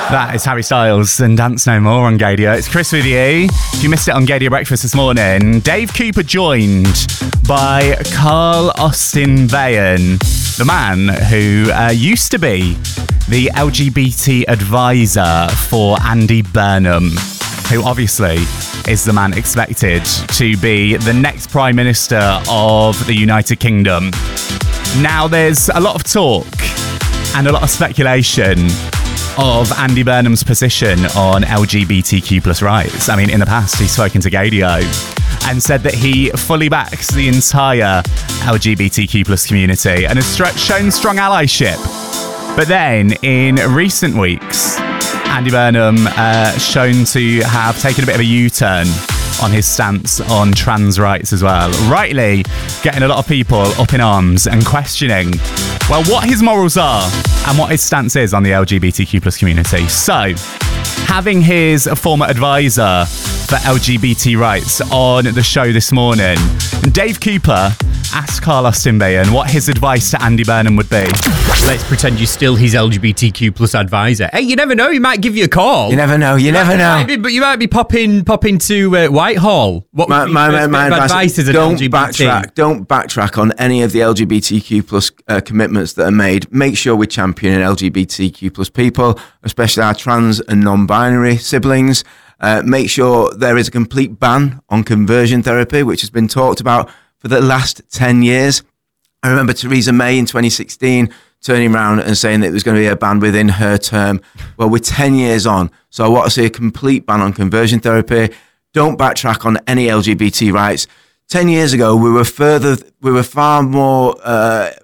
That is Harry Styles and Dance No More on Gadio. It's Chris with you. If you missed it on Gadio Breakfast this morning, Dave Cooper joined by Carl Austin Bayen, the man who used to be the LGBT advisor for Andy Burnham, who obviously is the man expected to be the next Prime Minister of the United Kingdom. Now, there's a lot of talk and a lot of speculation of Andy Burnham's position on LGBTQ plus rights. I mean, in the past, he's spoken to Gadio and said that he fully backs the entire LGBTQ plus community and has shown strong allyship. But then, in recent weeks, Andy Burnham shown to have taken a bit of a U-turn on his stance on trans rights as well. Rightly getting a lot of people up in arms and questioning, well, what his morals are and what his stance is on the LGBTQ plus community. So, having his former advisor for LGBT rights on the show this morning, Dave Cooper asked Carl Austin Bayen what his advice to Andy Burnham would be. Let's pretend you're still his LGBTQ plus advisor. Hey, you never know, he might give you a call. You never know. But you might be popping to Whitehall. What would my advice is don't backtrack on any of the LGBTQ plus commitments that are made. Make sure we're championing LGBTQ plus people, especially our trans and non-binary siblings. Make sure there is a complete ban on conversion therapy, which has been talked about for the last 10 years. I remember Theresa May in 2016 turning around and saying that there was going to be a ban within her term. Well, we're 10 years on, so I want to see a complete ban on conversion therapy. Don't backtrack on any LGBT rights. 10 years ago, we had far more power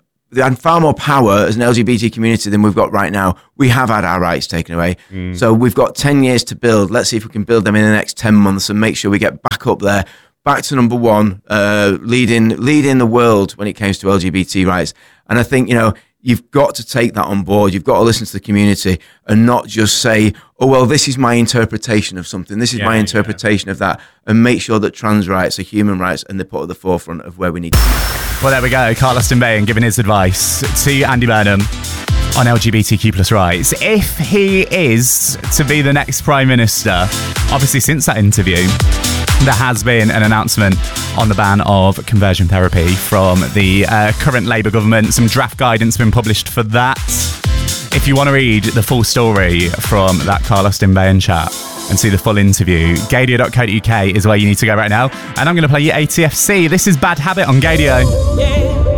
as an LGBT community than we've got right now. We have had our rights taken away. So we've got 10 years to build. Let's see if we can build them in the next 10 months and make sure we get back up there, back to number one, leading the world when it comes to LGBT rights. And I think, you've got to take that on board. You've got to listen to the community and not just say, oh, well, this is my interpretation of something. This is my interpretation of that. And make sure that trans rights are human rights and they're put at the forefront of where we need to be. Well, there we go. Carl Austin Bayen giving his advice to Andy Burnham on LGBTQ plus rights. If he is to be the next Prime Minister, obviously since that interview, there has been an announcement on the ban of conversion therapy from the current Labour government. Some draft guidance been published for that. If you want to read the full story from that Carl Austin Bayen chat and see the full interview, gadio.co.uk is where you need to go right now. And I'm going to play you ATFC. This is Bad Habit on Gadio.